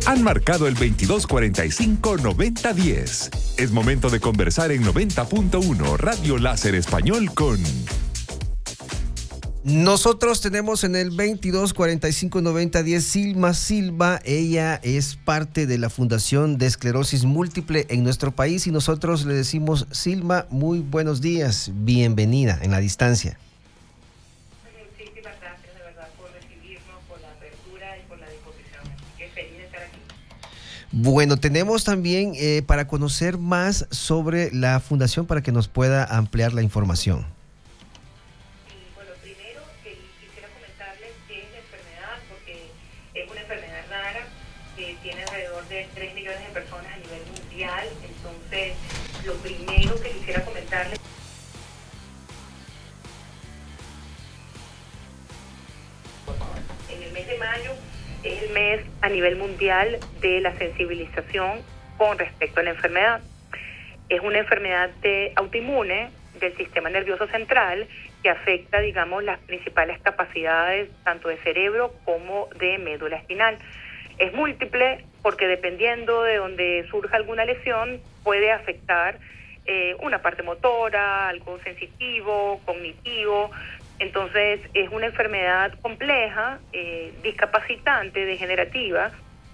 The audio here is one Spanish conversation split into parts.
Han marcado el 2245-9010. Es momento de conversar en 90.1 Radio Láser Español con... Nosotros tenemos en el 2245-9010 Silma Silva. Ella es parte de la Fundación de Esclerosis Múltiple en nuestro país y nosotros le decimos, Silma, muy buenos días, bienvenida en la distancia. Muchísimas gracias de verdad por recibirnos, por la apertura y por la disposición. Qué feliz de estar aquí. Bueno, tenemos también para conocer más sobre la fundación para que nos pueda ampliar la información. Tiene alrededor de 3 millones de personas a nivel mundial. Entonces, lo primero que quisiera comentarles en el mes de mayo es el mes a nivel mundial de la sensibilización con respecto a la enfermedad. Es una enfermedad autoinmune del sistema nervioso central que afecta, digamos, las principales capacidades tanto de cerebro como de médula espinal. Es múltiple porque dependiendo de donde surja alguna lesión puede afectar una parte motora, algo sensitivo, cognitivo. Entonces es una enfermedad compleja, discapacitante, degenerativa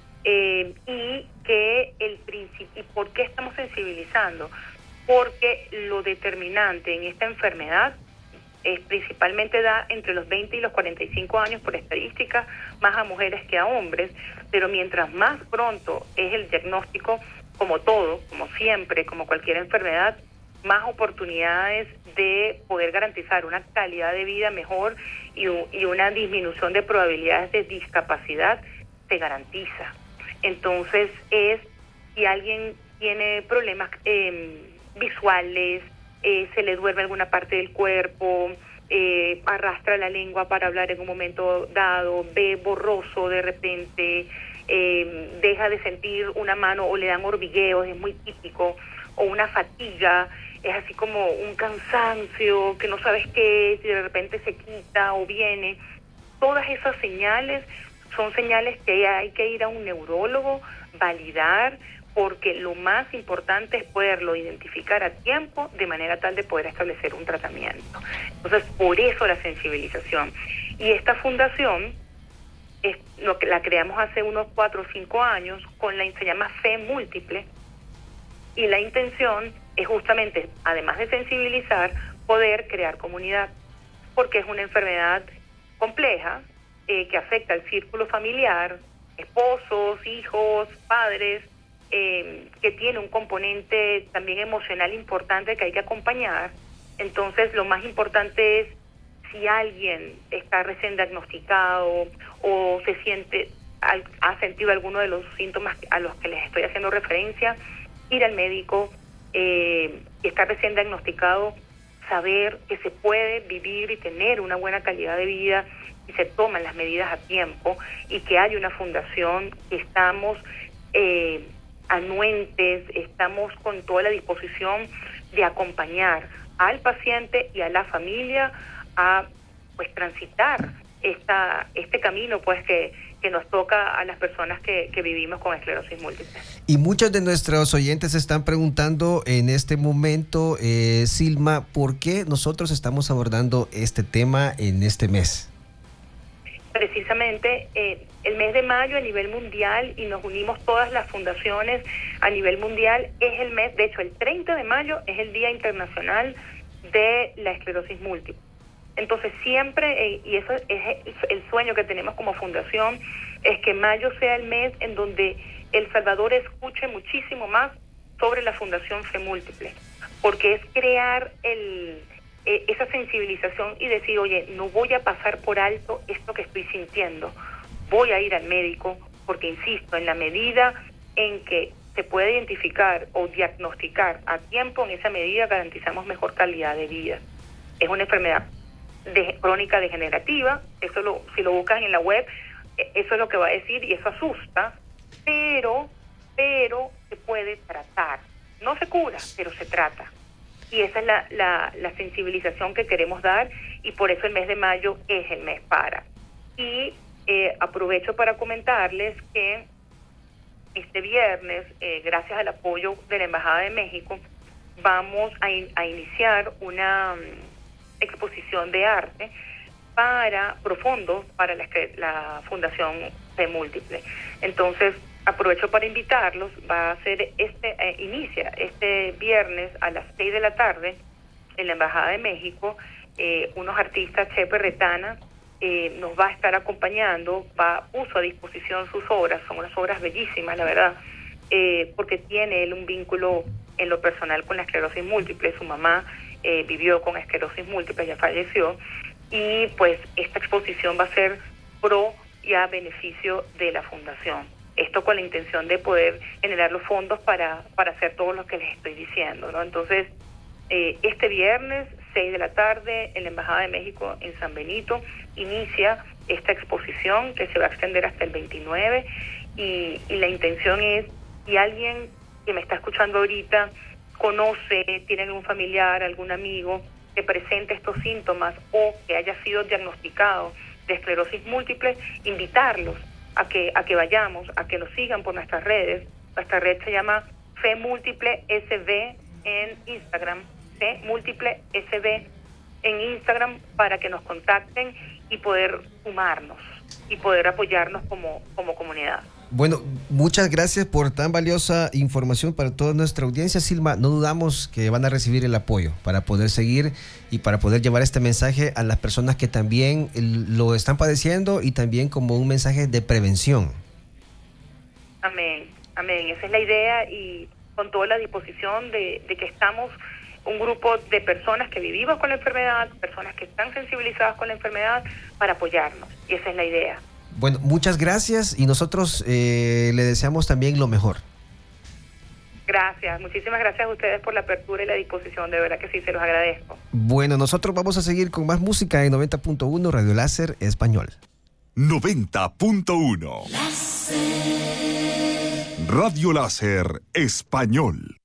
y que ¿y por qué estamos sensibilizando? Porque lo determinante en esta enfermedad es principalmente da entre los 20 y los 45 años por estadística, más a mujeres que a hombres, pero mientras más pronto es el diagnóstico, como todo, como siempre, como cualquier enfermedad, más oportunidades de poder garantizar una calidad de vida mejor y una disminución de probabilidades de discapacidad se garantiza. Entonces si alguien tiene problemas visuales, se le duerme alguna parte del cuerpo, arrastra la lengua para hablar en un momento dado, ve borroso de repente, deja de sentir una mano o le dan hormigueos, es muy típico, o una fatiga, es así como un cansancio que no sabes qué es y de repente se quita o viene. Todas esas señales son señales que hay que ir a un neurólogo, validar, porque lo más importante es poderlo identificar a tiempo de manera tal de poder establecer un tratamiento. Entonces, por eso la sensibilización. Y esta fundación la creamos hace unos 4 o 5 años, se llama Fe Múltiple, y la intención es justamente, además de sensibilizar, poder crear comunidad, porque es una enfermedad compleja que afecta al círculo familiar, esposos, hijos, padres, que tiene un componente también emocional importante que hay que acompañar. Entonces, lo más importante es, si alguien está recién diagnosticado o ha sentido alguno de los síntomas a los que les estoy haciendo referencia, ir al médico, que está recién diagnosticado, saber que se puede vivir y tener una buena calidad de vida y se toman las medidas a tiempo, y que hay una fundación que estamos anuentes, estamos con toda la disposición de acompañar al paciente y a la familia a transitar este camino que nos toca a las personas que vivimos con esclerosis múltiple. Y muchos de nuestros oyentes están preguntando en este momento, Silma, ¿por qué nosotros estamos abordando este tema en este mes? Precisamente el mes de mayo a nivel mundial, y nos unimos todas las fundaciones a nivel mundial, es el mes, de hecho el 30 de mayo es el Día Internacional de la Esclerosis Múltiple. Entonces siempre, y eso es el sueño que tenemos como fundación, es que mayo sea el mes en donde El Salvador escuche muchísimo más sobre la Fundación Fe Múltiple, porque es crear esa sensibilización y decir, oye, no voy a pasar por alto esto que estoy sintiendo, voy a ir al médico, porque insisto, en la medida en que se puede identificar o diagnosticar a tiempo, en esa medida garantizamos mejor calidad de vida. Es una enfermedad crónica degenerativa, si lo buscan en la web, eso es lo que va a decir y eso asusta, pero se puede tratar. No se cura, pero se trata. Y esa es la sensibilización que queremos dar, y por eso el mes de mayo es el mes para. Y aprovecho para comentarles que este viernes, gracias al apoyo de la Embajada de México, vamos a iniciar una exposición de arte por fondos para la Fundación Fe Múltiple. Entonces, aprovecho para invitarlos. Va a ser inicia este viernes a las 6 de la tarde en la Embajada de México. Unos artistas, Chepe Retana, nos va a estar acompañando, puso a disposición sus obras. Son unas obras bellísimas, la verdad, porque tiene él un vínculo en lo personal con la esclerosis múltiple. Su mamá vivió con esclerosis múltiple, ya falleció, y pues esta exposición va a ser pro y a beneficio de la fundación. Esto con la intención de poder generar los fondos para hacer todo lo que les estoy diciendo, ¿no? Entonces, este viernes, 6 de la tarde, en la Embajada de México en San Benito, inicia esta exposición que se va a extender hasta el 29, y la intención es, si alguien que me está escuchando ahorita conoce, tiene algún familiar, algún amigo que presente estos síntomas o que haya sido diagnosticado de esclerosis múltiple, invitarlos a que vayamos, a que nos sigan por nuestras redes. Nuestra red se llama Fe Múltiple SB en Instagram, Fe Múltiple SB en Instagram, para que nos contacten y poder sumarnos y poder apoyarnos como comunidad. Bueno, muchas gracias por tan valiosa información para toda nuestra audiencia, Silma. No dudamos que van a recibir el apoyo para poder seguir y para poder llevar este mensaje a las personas que también lo están padeciendo, y también como un mensaje de prevención. Amén, amén. Esa es la idea, y con toda la disposición de que estamos un grupo de personas que vivimos con la enfermedad, personas que están sensibilizadas con la enfermedad, para apoyarnos. Y esa es la idea. Bueno, muchas gracias, y nosotros le deseamos también lo mejor. Gracias, muchísimas gracias a ustedes por la apertura y la disposición, de verdad que sí, se los agradezco. Bueno, nosotros vamos a seguir con más música en 90.1 Radio Láser Español. 90.1 Radio Láser Español.